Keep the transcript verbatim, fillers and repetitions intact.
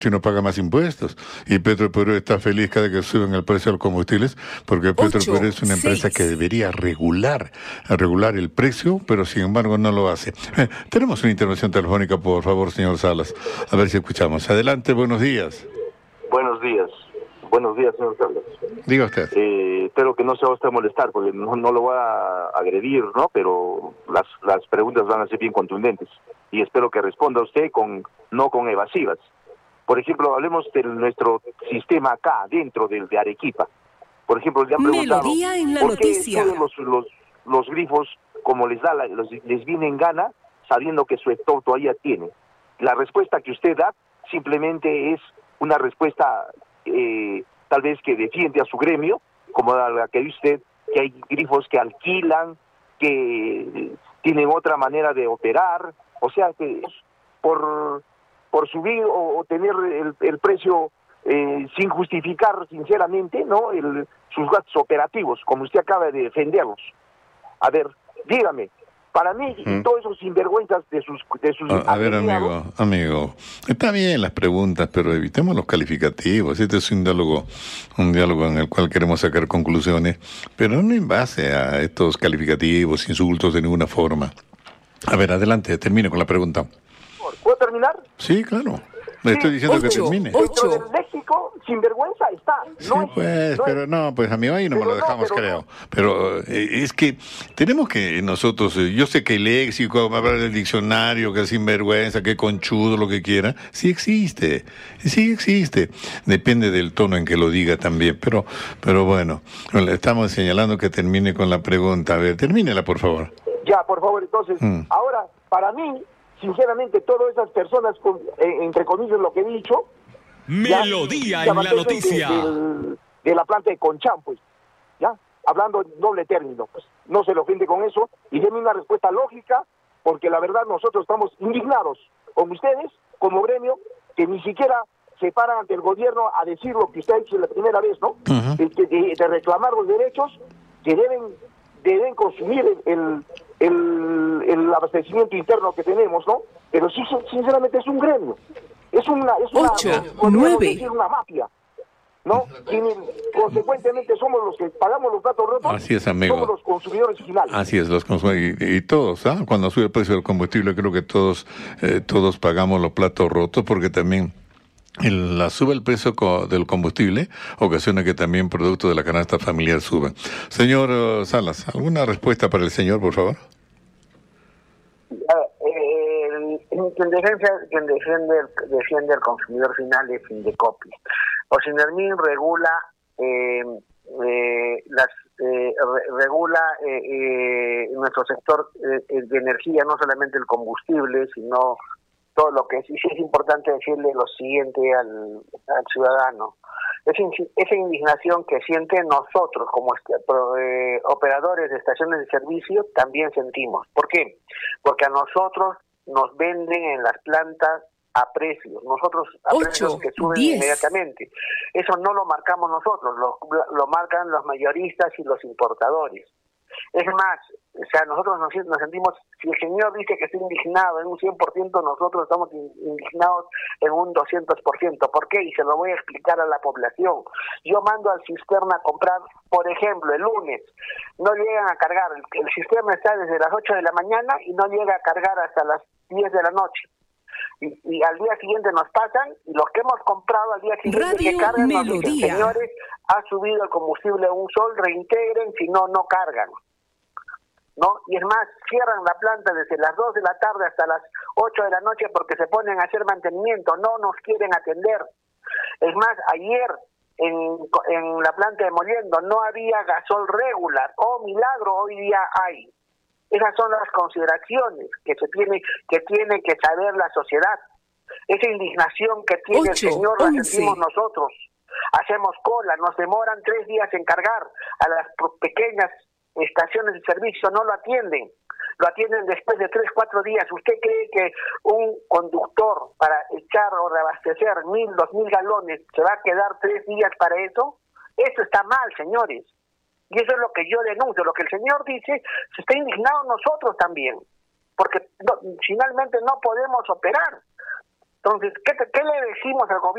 si no paga más impuestos. Y Petroperú está feliz cada que suben el precio de los combustibles, porque Petroperú es una empresa que debería regular, regular el precio, pero sin embargo no lo hace. Eh, tenemos una intervención telefónica, por favor, señor Salas. A ver si escuchamos. Adelante, buenos días. Buenos días. Buenos días, señor Salas. Diga usted. Eh, espero que no se va a usted a molestar, porque no, no lo va a agredir, ¿no? Pero las, las preguntas van a ser bien contundentes. Y espero que responda usted con no con evasivas. Por ejemplo, hablemos de nuestro sistema acá, dentro de, de Arequipa. Por ejemplo, le han preguntado, Melodía en la ¿por qué noticia? todos los, los, los grifos, como les da la, los, les viene en gana, sabiendo que su stock todavía tiene? La respuesta que usted da simplemente es una respuesta, eh, tal vez que defiende a su gremio, como la que dice usted, que hay grifos que alquilan, que tienen otra manera de operar, o sea, que por... por subir o, o tener el, el precio eh, sin justificar sinceramente, ¿no? El, sus gastos operativos, como usted acaba de defenderlos. A ver, dígame, para mí y ¿Mm? todos esos sinvergüenzas de sus de sus A, a ver, amigo, amigo, está bien las preguntas, pero evitemos los calificativos. Este es un diálogo, un diálogo en el cual queremos sacar conclusiones, pero no en base a estos calificativos, insultos de ninguna forma. A ver, adelante, termine con la pregunta. ¿Puedo terminar? Sí, claro. Le estoy diciendo ocho, que termine. Dentro del léxico, sinvergüenza está. Sí, No es, pues, no pero es, no, pues amigo, ahí no me pero lo no, dejamos, pero creo. no. Pero eh, es que tenemos que nosotros, eh, yo sé que el léxico, hablar del diccionario, que es sinvergüenza, que conchudo, lo que quiera, sí existe, sí existe. Depende del tono en que lo diga también, pero, pero bueno, le estamos señalando que termine con la pregunta. A ver, termínela, por favor. Ya, por favor, entonces, Mm. ahora, para mí, sinceramente, todas esas personas, con, eh, entre comillas, lo que he dicho, Melodía ya en la abastecen noticia. De, del- de la planta de Conchán, pues, ¿ya? Hablando en doble término, pues, no se le ofende con eso, y déme una respuesta lógica, porque la verdad nosotros estamos indignados con ustedes, como gremio, que ni siquiera se paran ante el gobierno a decir lo que usted ha dicho la primera vez, ¿no? Ujú. de, de- de reclamar los derechos que deben, deben consumir el, el, el abastecimiento interno que tenemos, ¿no? Pero sí, sinceramente es un gremio. Es una, es una, Ocho, podríamos nueve. decir una mafia, ¿no? Y consecuentemente somos los que pagamos los platos rotos. Así es, amigo. Somos los consumidores finales. Así es, los consumidores y, y todos, ¿ah? Cuando sube el precio del combustible, creo que todos, eh, todos pagamos los platos rotos, porque también el, la sube el precio co- del combustible ocasiona que también producto de la canasta familiar suba. Señor eh, Salas, ¿alguna respuesta para el señor, por favor? Eh, quien defiende, quien defiende, el, defiende el consumidor final es Indecopi. O Sinermin regula eh, eh, las eh, re, regula eh, eh, nuestro sector eh, de energía, no solamente el combustible, sino todo lo que es. Y sí es importante decirle lo siguiente al, al ciudadano. Es, esa indignación que sienten nosotros como este, eh, operadores de estaciones de servicio también sentimos. ¿Por qué? Porque a nosotros nos venden en las plantas a precios, nosotros a Ocho, precios que suben diez. inmediatamente. Eso no lo marcamos nosotros, lo, lo marcan los mayoristas y los importadores. Es más, o sea, nosotros nos, nos sentimos, si el señor dice que está indignado en un cien por ciento, nosotros estamos indignados en un doscientos por ciento. ¿Por qué? Y se lo voy a explicar a la población. Yo mando al cisterna a comprar, por ejemplo, el lunes, no llegan a cargar, el, el cisterna está desde las ocho de la mañana y no llega a cargar hasta las diez de la noche. Y, y al día siguiente nos pasan, y los que hemos comprado al día siguiente Radio que cargan nos dicen, Melodía. señores, ha subido el combustible a un sol, reintegren, si no, no cargan. ¿No? Y es más, cierran la planta desde las dos de la tarde hasta las ocho de la noche porque se ponen a hacer mantenimiento, no nos quieren atender. Es más, ayer en, en la planta de Moliendo no había gasol regular, oh milagro, hoy día hay. Esas son las consideraciones que se tiene que tiene que saber la sociedad. Esa indignación que tiene Ocho, el señor la once. sentimos nosotros. Hacemos cola, nos demoran tres días en cargar a las pequeñas estaciones de servicio, no lo atienden. Lo atienden después de tres, cuatro días. ¿Usted cree que un conductor para echar o reabastecer mil, dos mil galones se va a quedar tres días para eso? Eso está mal, señores. Y eso es lo que yo denuncio. Lo que el señor dice, se está indignado nosotros también. Porque no, finalmente no podemos operar. Entonces, ¿qué, te- qué le decimos al gobierno?